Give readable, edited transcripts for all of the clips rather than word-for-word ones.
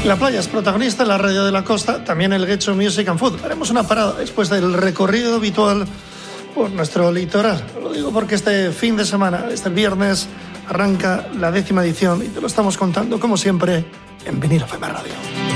La playa es protagonista en la radio de la costa, también el Getxo Music and Food. Haremos una parada después del recorrido habitual por nuestro litoral. Lo digo porque este fin de semana, este viernes, arranca la 10ª edición y te lo estamos contando, como siempre, en Vinilo FM Radio.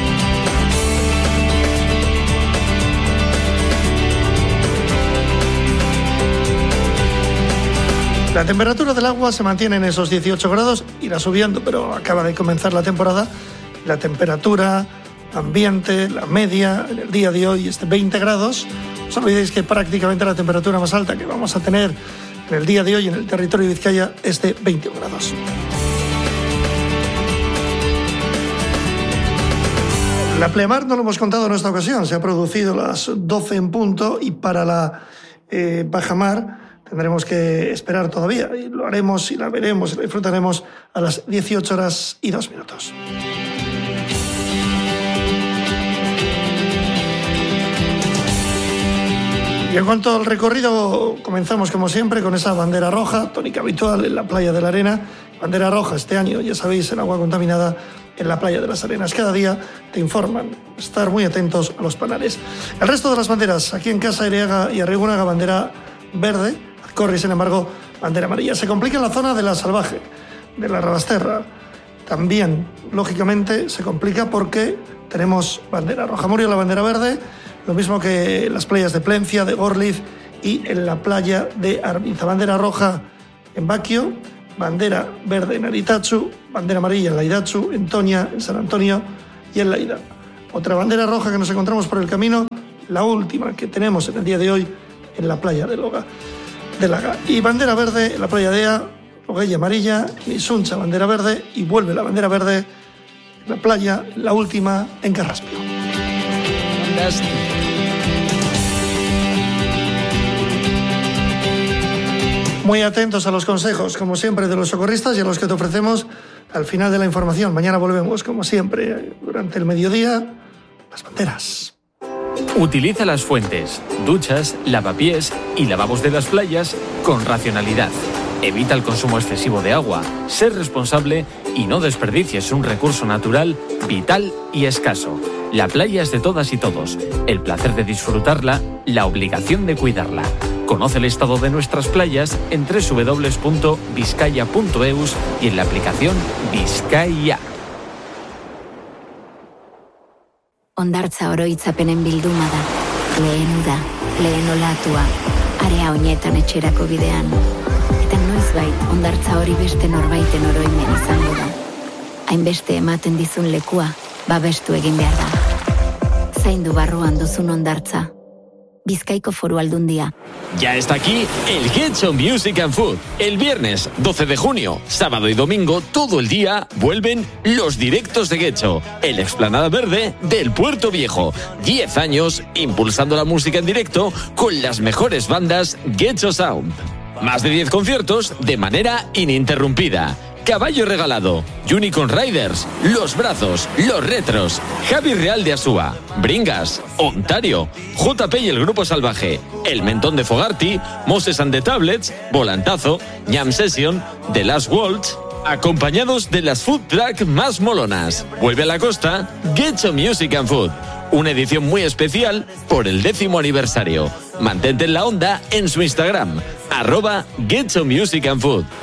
La temperatura del agua se mantiene en esos 18 grados, irá subiendo, pero acaba de comenzar la temporada. La temperatura ambiente, la media, en el día de hoy es de 20 grados. No os olvidéis que prácticamente la temperatura más alta que vamos a tener en el día de hoy en el territorio de Vizcaya es de 21 grados. La pleamar no lo hemos contado en esta ocasión, se ha producido a las 12 en punto y para la bajamar tendremos que esperar todavía y lo haremos y la veremos y la disfrutaremos a las 18 horas y 2 minutos. Y en cuanto al recorrido, comenzamos como siempre con esa bandera roja, tónica habitual en la playa de la Arena. Bandera roja este año, ya sabéis, el agua contaminada en la playa de las Arenas. Cada día te informan, estar muy atentos a los panales. El resto de las banderas, aquí en Casa Ereaga y Arrigunaga, bandera verde. Azcorri, sin embargo, bandera amarilla. Se complica en la zona de la Salvaje, de la Rabasterra. También, lógicamente, se complica porque tenemos bandera roja. Murió la bandera verde. Lo mismo que en las playas de Plencia, de Gorliz y en la playa de Arbiza. Bandera roja en Baquio, bandera verde en Aritachú, bandera amarilla en Laidatxu, en Toña, en San Antonio y en Laida. Otra bandera roja que nos encontramos por el camino, la última que tenemos en el día de hoy en la playa de Laga. Y bandera verde en la playa de Ea, Ogella amarilla, Isuncha bandera verde y vuelve la bandera verde en la playa, la última en Carraspio. Muy atentos a los consejos, como siempre, de los socorristas y a los que te ofrecemos al final de la información. Mañana volvemos, como siempre, durante el mediodía, las banderas. Utiliza las fuentes, duchas, lavapiés y lavabos de las playas con racionalidad. Evita el consumo excesivo de agua, sé responsable y no desperdicies un recurso natural, vital y escaso. La playa es de todas y todos. El placer de disfrutarla, la obligación de cuidarla. Conoce el estado de nuestras playas en www.vizcaya.eus y en la aplicación Vizcaya. Hondartza oroitzapenen bilduma da. Lehen uda, lehen olatua, area honetan etxerako bidean. Eta noizbait, hondartza hori beste norbaiten oroimen izango da. Hainbeste ematen dizun lekua, babestu egin behar da. Zaindu barruan duzun hondartza. Bizkaiko Foru Aldundia. Ya está aquí el Getxo Music and Food. El viernes 12 de junio, sábado y domingo, todo el día, vuelven los directos de Getxo, el explanada verde del Puerto Viejo. 10 años impulsando la música en directo con las mejores bandas Getxo Sound. Más de 10 conciertos de manera ininterrumpida. Caballo Regalado, Unicorn Riders, Los Brazos, Los Retros, Javi Real de Asúa, Bringas, Ontario, JP y el Grupo Salvaje, El Mentón de Fogarty, Moses and the Tablets, Volantazo, Jam Session, The Last Waltz, acompañados de las food truck más molonas. Vuelve a la costa, Getxo Music and Food. Una edición muy especial por el 10º aniversario. Mantente en la onda en su Instagram, @Getxo Music and Food.